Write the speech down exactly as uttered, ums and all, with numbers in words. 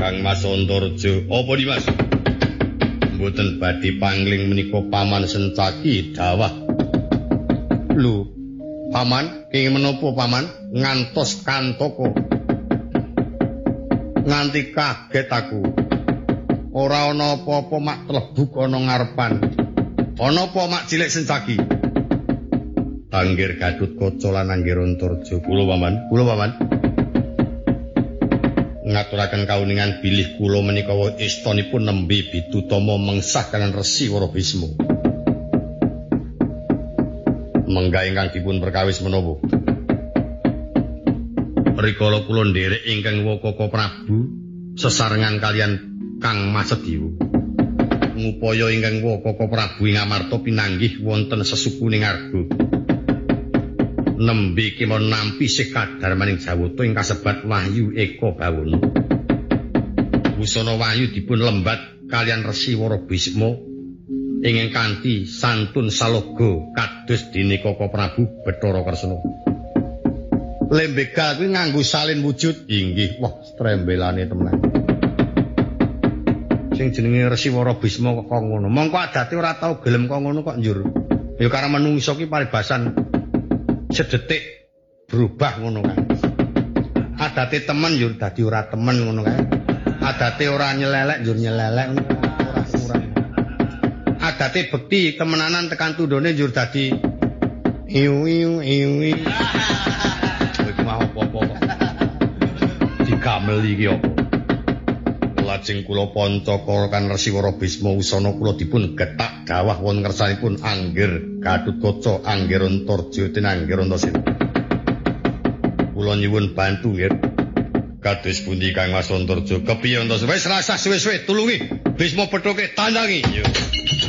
Kang Mas Antarja, apa Dimas? Mboten badhe pangling menika Paman Sencaki dawah. Lho, Paman, kenging menapa Paman? Ngantos kantoko. Nganti kaget aku. Ora ana apa-apa mak tlebuk ana ngarepan. Ana apa mak cilik Sencaki? Tanggir Gatotkaca lan Anggir Antarja. Kula Paman, kula Paman. Ngaturaken kauningan bilih kula menika istanipun nembe Bidutama mengsah kalan Resi Warabisma. Mengga ingkang dipun perkawis menapa? Rikala kula nderek ingkang Wakaka Prabu sesarengan kalian Kang Masedhiwa. Ngupaya ingkang Wakaka Prabu ing Amarta pinanggih wonten sesukuning arga. Nembe kemawon nampi sekadar maning Jawata ing kasebat Wahyu Eka Bawana. Busana Wahyu dipun lembat kalian Resi Warabisma ingkang kanthi santun salaga kados dene Kaka Prabu Bathara Kresna. Lembegal kuwi nganggo salin wujud inggih wah strembelane temen. Sing jenenge Resi Warabisma kok ngono. Mongko adate ora tau gelem kok ngono kok njur. Ya karo manungsa ki paribasan sedetik berubah ngono kan. Adate temen njur dadi ora temen ngono kan. Adate ora nyelelek njur nyelelek ora kurang. Adate bekti temenanan tekan tundone njur dadi iu iu iu. Apa-apa digamel iki apa lajeng kula Pancakara kan Resi Warabisma usana kula dipun getak dawah wonten kersanipun Anggir Gatotkaca Anggir Antarja ten Anggir Antasena kula nyuwun bantu nggih kados pundi Kang Mas Antarja kepiye Antasena wis rasah suwe-suwe tulungi Bisma pethoke tandangi yo